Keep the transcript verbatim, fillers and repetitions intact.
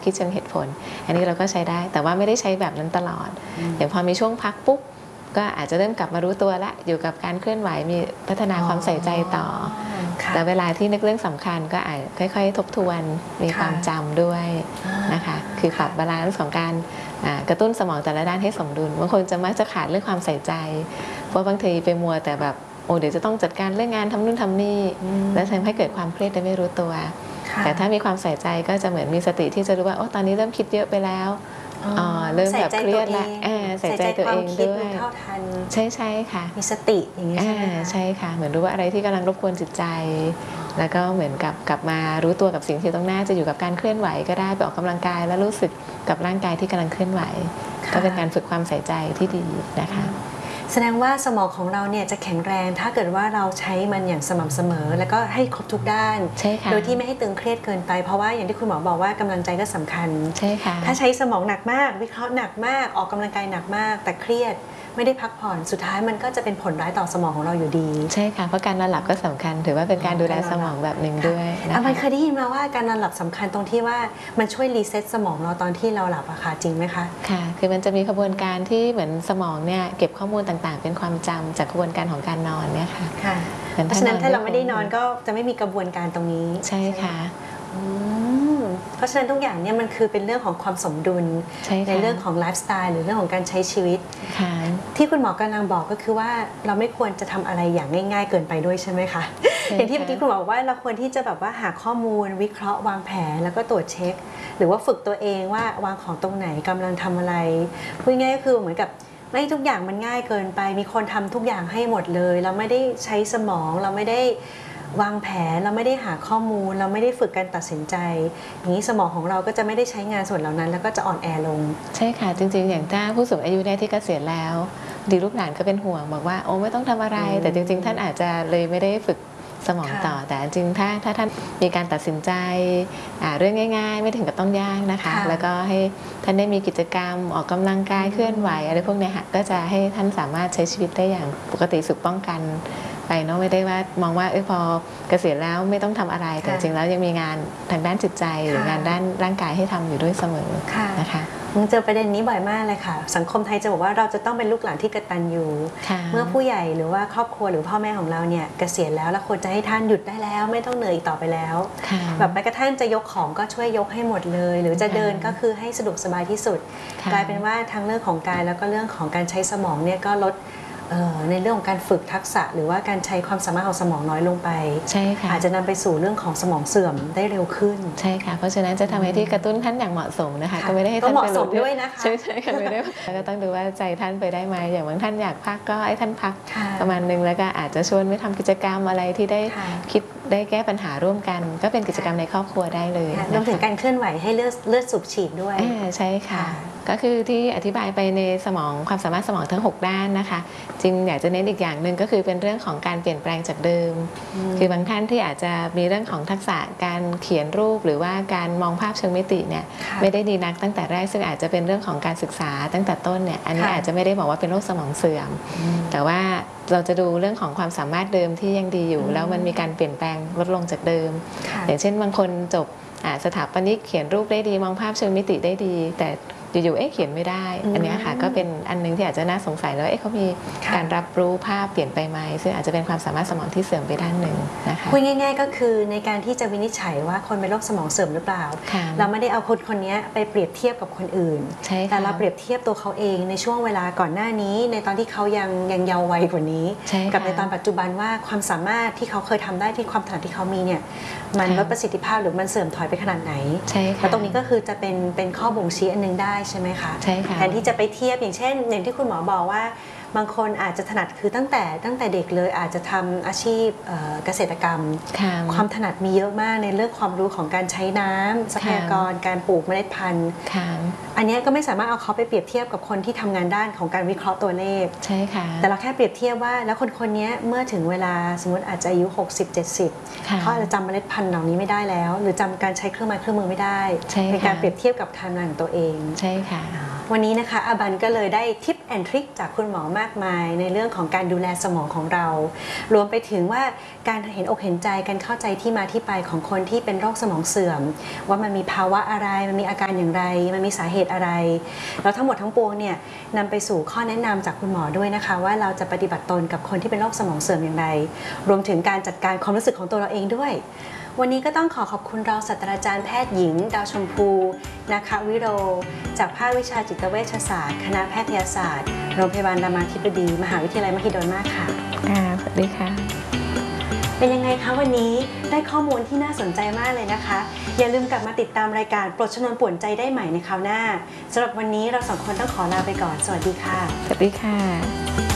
คิดเชิงเหตุผลอันนี้เราก็ใช้ได้แต่ว่าไม่ได้ใช้แบบนั้นตลอดอย่างพอมีช่วงพักปุ๊บก็อาจจะเริ่มกลับมารู้ตัวละอยู่กับการเคลื่อนไหวมีพัฒนาความใส่ใจต่อแต่เวลาที่นึกเรื่องสำคัญก็อาจค่อยๆทบทวนมีความจำด้วยนะคะคือปรับบาลานซ์ของการกระตุ้นสมองแต่ละด้านให้สมดุลบางคนจะมักจะขาดเรื่องความใส่ใจเพราะบางทีไปมัวแต่แบบโอ้เดี๋ยวจะต้องจัดการเรื่องงานทำนู่นทำนี่แล้วทำให้เกิดความเครียดโดยไม่รู้ตัวแต่ถ้ามีความใส่ใจก็จะเหมือนมีสติที่จะรู้ว่าโอ้ตอนนี้เริ่มคิดเยอะไปแล้วเริ่มแบบเครียดแล้วใส่ใจตัวเองด้วยใช่ใช่ค่ะมีสติอย่างนี้ใช่ไหมใช่ค่ะเหมือนรู้ว่าอะไรที่กำลังรบกวนจิตใจแล้วก็เหมือนกับกลับมารู้ตัวกับสิ่งที่ต้องหน้าจะอยู่กับการเคลื่อนไหวก็ได้ไปออกกำลังกายแล้วรู้สึกกับร่างกายที่กำลังเคลื่อนไหวก็เป็นการฝึกความใส่ใจที่ดีนะคะแสดงว่าสมองของเราเนี่ยจะแข็งแรงถ้าเกิดว่าเราใช้มันอย่างสม่ำเสมอแล้วก็ให้ครบทุกด้านโดยที่ไม่ให้ตึงเครียดเกินไปเพราะว่าอย่างที่คุณหมอบอกว่ากำลังใจก็สำคัญใช่ค่ะถ้าใช้สมองหนักมากวิเคราะห์หนักมากออกกำลังกายหนักมากแต่เครียดไม่ได้พักผ่อนสุดท้ายมันก็จะเป็นผลร้ายต่อสมองของเราอยู่ดีใช่ค่ะเพราะการนอนหลับก็สำคัญถือว่าเป็นการดูแลสมองแบบหนึ่งด้วยนะคะมันเคยได้ยินมาว่าการนอนหลับสำคัญตรงที่ว่ามันช่วยรีเซ็ตสมองเราตอนที่เราหลับอะค่ะจริงไหมคะค่ะคือมันจะมีกระบวนการที่เหมือนสมองเนี่ยเก็บข้อมูลต่างๆเป็นความจำจากกระบวนการของการนอนเนี่ยค่ะเพราะฉะนั้นถ้าเราไม่ได้นอนก็จะไม่มีกระบวนการตรงนี้ใช่ค่ะเพราะฉะนั้นทุกอย่างเนี่ยมันคือเป็นเรื่องของความสมดุล ใ, ในเรื่องของไลฟ์สไตล์หรือเรื่องของการใช้ชีวิตที่คุณหมอกำลังบอกก็คือว่าเราไม่ควรจะทำอะไรอย่างง่ายๆเกินไปด้วยใช่ไหมคะอย่างที่เมื่อกี้คุณหมอบอกว่าเราควรที่จะแบบว่าหาข้อมูลวิเคราะห์วางแผนแล้วก็ตรวจเช็คหรือว่าฝึกตัวเองว่าวางของตรงไหนกำลังทำอะไรพูดง่ายก็คือเหมือนกับไม่ทุกอย่างมันง่ายเกินไปมีคนทำทุกอย่างให้หมดเลยเราไม่ได้ใช้สมองเราไม่ได้วางแผนเราไม่ได้หาข้อมูลเราไม่ได้ฝึกการตัดสินใจอย่างนี้สมองของเราก็จะไม่ได้ใช้งานส่วนเหล่านั้นแล้วก็จะอ่อนแอลงใช่ค่ะจริงๆอย่างถ้าผู้สูงอายุเนี่ยที่เกษียณแล้วดีลูกหลานก็เป็นห่วงบอกว่าโอ้ไม่ต้องทำอะไรแต่จริงๆท่านอาจจะเลยไม่ได้ฝึกสมองต่อแต่จริงถ้าถ้าท่านมีการตัดสินใจเรื่องง่ายๆไม่ถึงกับต้องยากนะคะแล้วก็ให้ท่านได้มีกิจกรรมออกกำลังกายเคลื่อนไหวอะไรพวกนี้ค่ะก็จะให้ท่านสามารถใช้ชีวิตได้อย่างปกติสุขป้องกันไปเนาะไม่ได้ว่ามองว่าเออพอเกษียณแล้วไม่ต้องทำอะไรแต่จริงแล้วยังมีงานทางด้านจิตใจหรืองานด้านร่างกายให้ทำอยู่ด้วยเสมอนะคะมึงเจอประเด็นนี้บ่อยมากเลยค่ะสังคมไทยจะบอกว่าเราจะต้องเป็นลูกหลานที่กตัญญูเมื่อผู้ใหญ่หรือว่าครอบครัวหรือพ่อแม่ของเราเนี่ยเกษียณแล้วแล้วควรจะให้ท่านหยุดได้แล้วไม่ต้องเหนื่อยอีกต่อไปแล้วแบบแม้กระทั่งจะยกของก็ช่วยยกให้หมดเลยหรือจะเดินก็คือให้สะดวกสบายที่สุดกลายเป็นว่าทั้งเรื่องของกายแล้วก็เรื่องของการใช้สมองเนี่ยก็ลดในเรื่องของการฝึกทักษะหรือว่าการใช้ความสามารถของสมองน้อยลงไปใช่ค่ะอาจจะนำไปสู่เรื่องของสมองเสื่อมได้เร็วขึ้นใช่ค่ะเพราะฉะนั้นจะทำให้ที่กระตุ้นท่านอย่างเหมาะสมนะคะก็ไม่ได้ให้ท่านเหมาะสมด้วยนะคะใช่ใช่ค่ะไม่ได้ก็ต้องดูว่าใจท่านไปได้ไหมอย่างบางท่านอยากพักก็ให้ท่านพักประมาณนึงแล้วก็อาจจะชวนไปทำกิจกรรมอะไรที่ได้คิดได้แก้ปัญหาร่วมกันก็เป็นกิจกรรมในครอบครัวได้เลยรวมถึงการเคลื่อนไหวให้เลือดเลือดสูบฉีดด้วยใช่ค่ะก็คือที่อธิบายไปในสมองความสามารถสมองทั้งหกด้านนะคะจริงอยากจะเน้นอีกอย่างหนึ่งก็คือเป็นเรื่องของการเปลี่ยนแปลงจากเดิมคือบางท่านที่อาจจะมีเรื่องของทักษะการเขียนรูปหรือว่าการมองภาพเชิงมิติเนี่ยไม่ได้ดีนักตั้งแต่แรกซึ่งอาจจะเป็นเรื่องของการศึกษาตั้งแต่ต้นเนี่ยอันนี้อาจจะไม่ได้บอกว่าเป็นโรคสมองเสื่อมแต่ว่าเราจะดูเรื่องของความสามารถเดิมที่ยังดีอยู่แล้วมันมีการเปลี่ยนแปลงลดลงจากเดิมอย่างเช่นบางคนจบสถาปนิกเขียนรูปได้ดีมองภาพเชิงมิติได้ดีแต่อยู่ๆเอ๊ะเขียนไม่ได้อันนี้ค่ะก็เป็นอันนึงที่อาจจะน่าสงสัยแล้วเอ๊ะเขามีการรับรู้ภาพเปลี่ยนไปไหมซึ่งอาจจะเป็นความสามารถสมองที่เสื่อมไปด้านหนึ่งนะคะพูดง่ายๆก็คือในการที่จะวินิจฉัยว่าคนเป็นโรคสมองเสื่อมหรือเปล่าเราไม่ได้เอาคนคนนี้ไปเปรียบเทียบกับคนอื่นแต่เราเปรียบเทียบตัวเขาเองในช่วงเวลาก่อนหน้านี้ในตอนที่เขายังยังเยาว์วัยกว่านี้กับในตอนปัจจุบันว่าความสามารถที่เขาเคยทำได้ที่ความถนัดที่เขามีเนี่ยมันลดประสิทธิภาพหรือมันเสื่อมถอยไปขนาดไหนแล้วตรงนี้ก็คือจะเป็นเป็นข้อบ่งชี้อันนึงได้ใช่ไหมคะแทนที่จะไปเทียบอย่างเช่นอย่างที่คุณหมอบอกว่าบางคนอาจจะถนัดคือตั้งแต่ตั้งแต่เด็กเลยอาจจะทำอาชีพเกษตรกรรมความถนัดมีเยอะมากในเรื่องความรู้ของการใช้น้ำทรัพยากรการปลูกเมล็ดพันธุ์อันนี้ก็ไม่สามารถเอาเขาไปเปรียบเทียบกับคนที่ทำงานด้านของการวิเคราะห์ตัวเลขใช่ค่ะแต่เราแค่เปรียบเทียบว่าแล้วคนคนนี้เมื่อถึงเวลาสมมติอาจจะอายุหกสิบ เจ็ดสิบเขาอาจจะจำเมล็ดพันธุ์เหล่านี้ไม่ได้แล้วหรือจำการใช้เครื่องไม้เครื่องมือไม่ได้ในการเปรียบเทียบกับไทม์ไลน์ของตัวเองใช่ค่ะวันนี้นะคะอาบันก็เลยได้ทิปแอนทริคจากคุณหมอมากมายในเรื่องของการดูแลสมองของเรารวมไปถึงว่าการเห็นอกเห็นใจกันเข้าใจที่มาที่ไปของคนที่เป็นโรคสมองเสื่อมว่ามันมีภาวะอะไรมันมีอาการอย่างไรมันมีสาเหตุอะไรแล้วทั้งหมดทั้งปวงเนี่ยนำไปสู่ข้อแนะนำจากคุณหมอด้วยนะคะว่าเราจะปฏิบัติตนกับคนที่เป็นโรคสมองเสื่อมอย่างไรรวมถึงการจัดการความรู้สึกของตัวเราเองด้วยวันนี้ก็ต้องขอขอบคุณรองศาสตราจารย์แพทย์หญิงดาวชมพูนะคะวิโรจากภาควิชาจิตเวชศาสตร์คณะแพทยศาสตร์โรงพยาบาลรามาธิบดีมหาวิทยาลัยมหิดลมากค่ะค่ะสวัสดีค่ะเป็นยังไงคะวันนี้ได้ข้อมูลที่น่าสนใจมากเลยนะคะอย่าลืมกลับมาติดตามรายการปลดชนวนป่วนใจได้ใหม่ในคราวหน้าสำหรับวันนี้เราสองคนต้องขอลาไปก่อนสวัสดีค่ะสวัสดีค่ะ